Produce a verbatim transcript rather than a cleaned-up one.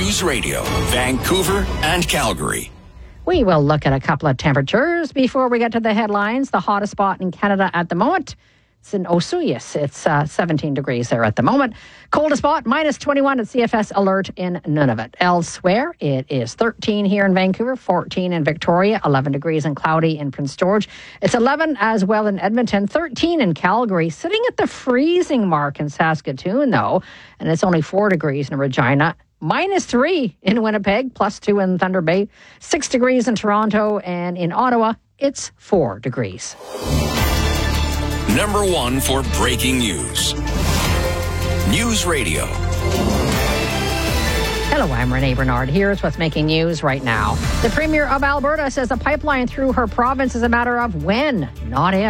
News Radio, Vancouver and Calgary. We will look at a couple of temperatures before we get to the headlines. The hottest spot in Canada at the moment, it's in Osoyoos. It's uh, seventeen degrees there at the moment. Coldest spot, minus twenty-one at C F S Alert in Nunavut. Elsewhere, it is thirteen here in Vancouver, fourteen in Victoria, eleven degrees and cloudy in Prince George. It's eleven as well in Edmonton, thirteen in Calgary, sitting at the freezing mark in Saskatoon, though, and it's only four degrees in Regina. Minus three in Winnipeg, plus two in Thunder Bay, six degrees in Toronto, and in Ottawa, it's four degrees. Number one for breaking news. News Radio. Hello, I'm Renee Bernard. Here's what's making news right now. The Premier of Alberta says a pipeline through her province is a matter of when, not if.